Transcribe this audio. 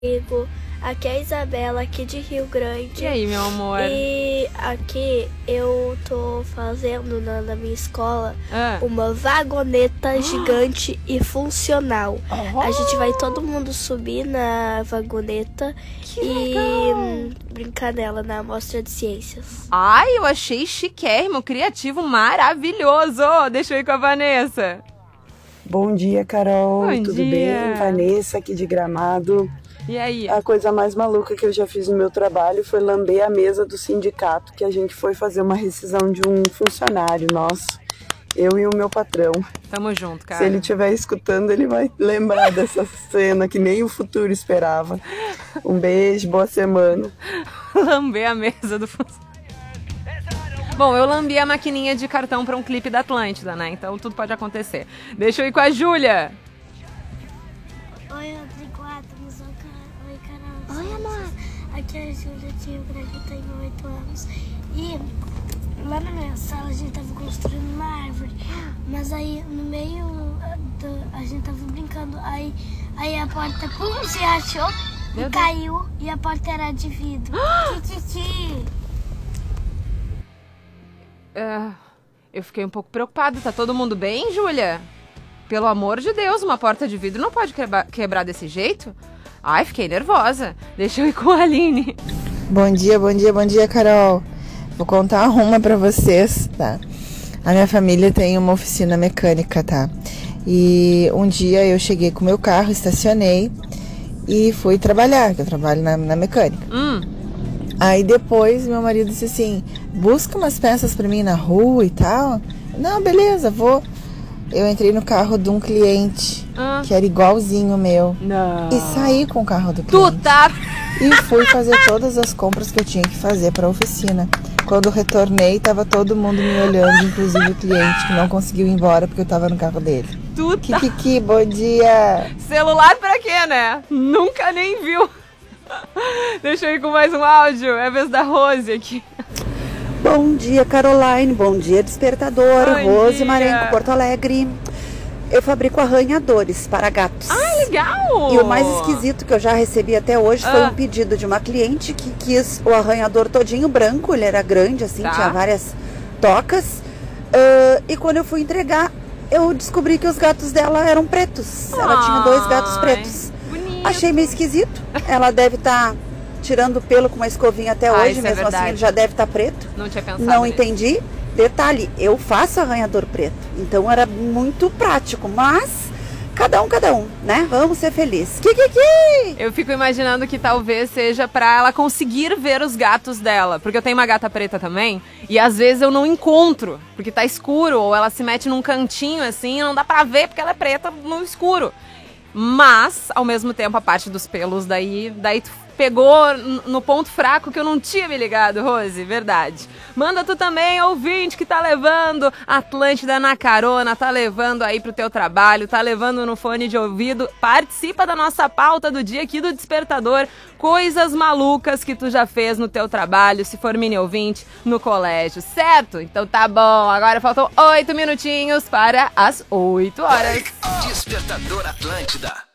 Amigo, aqui é a Isabela, aqui de Rio Grande. E aí, meu amor? E aqui eu tô fazendo na minha escola uma vagoneta gigante e funcional. A gente vai todo mundo subir na vagoneta brincar nela na Mostra de Ciências. Ai, eu achei chiquérrimo, criativo, maravilhoso. Deixa eu ir com a Vanessa. Bom dia, Carol. Tudo bem? Vanessa aqui de Gramado. E aí? A coisa mais maluca que eu já fiz no meu trabalho foi lamber a mesa do sindicato, que a gente foi fazer uma rescisão de um funcionário nosso, eu e o meu patrão. Tamo junto, cara. Se ele estiver escutando, ele vai lembrar dessa cena que nem o futuro esperava. Um beijo, boa semana. Lamber a mesa do funcionário. Bom, eu lambi a maquininha de cartão para um clipe da Atlântida, né? Então tudo pode acontecer. Deixa eu ir com a Júlia. Oi, Rodrigo Adams. Oi, Carol. Oi, amor. Aqui é a Júlia de Rio Grande, eu tenho 8 anos. E lá na minha sala a gente tava construindo uma árvore. Mas aí no meio a gente tava brincando. Aí a porta se rachou e caiu. E a porta era de vidro. Kikiki. Eu fiquei um pouco preocupada. Tá todo mundo bem, Júlia? Pelo amor de Deus, uma porta de vidro não pode quebrar desse jeito? Ai, fiquei nervosa. Deixa eu ir com a Aline. Bom dia, Carol. Vou contar uma pra vocês, tá? A minha família tem uma oficina mecânica, tá? E um dia eu cheguei com o meu carro, estacionei e fui trabalhar, que eu trabalho na mecânica. Aí depois meu marido disse assim, busca umas peças pra mim na rua e tal. Não, beleza, vou. Eu entrei no carro de um cliente que era igualzinho o meu. Não. E saí com o carro do cliente. Tu tá... E fui fazer todas as compras que eu tinha que fazer para a oficina. Quando retornei, tava todo mundo me olhando, inclusive o cliente, que não conseguiu ir embora porque eu tava no carro dele. Tu tá... Kikiki, bom dia! Celular pra quê, né? Nunca nem viu. Deixa eu ir com mais um áudio. É a vez da Rose aqui. Bom dia, Caroline. Bom dia, Despertador. Bom Rose dia. Marenco, Porto Alegre. Eu fabrico arranhadores para gatos. Ah, legal! E o mais esquisito que eu já recebi até hoje foi um pedido de uma cliente que quis o arranhador todinho branco. Ele era grande, assim, tinha várias tocas. E quando eu fui entregar, eu descobri que os gatos dela eram pretos. Ela tinha 2 gatos pretos. Bonito. Achei meio esquisito. Ela deve estar tirando pelo com uma escovinha até hoje, isso mesmo assim ele já deve estar preto. Não tinha pensado Não nisso. entendi. Detalhe, eu faço arranhador preto, então era muito prático, mas cada um, né? Vamos ser felizes. Kikiki! Eu fico imaginando que talvez seja pra ela conseguir ver os gatos dela, porque eu tenho uma gata preta também, e às vezes eu não encontro, porque tá escuro, ou ela se mete num cantinho assim, e não dá pra ver porque ela é preta no escuro. Mas, ao mesmo tempo, a parte dos pelos, daí tu pegou no ponto fraco que eu não tinha me ligado, Rose, verdade. Manda tu também, ouvinte, que tá levando Atlântida na carona, tá levando aí pro teu trabalho, tá levando no fone de ouvido, participa da nossa pauta do dia aqui do Despertador, coisas malucas que tu já fez no teu trabalho, se for mini ouvinte, no colégio, certo? Então tá bom, agora faltam 8 minutinhos para as 8 horas. Despertador Atlântida.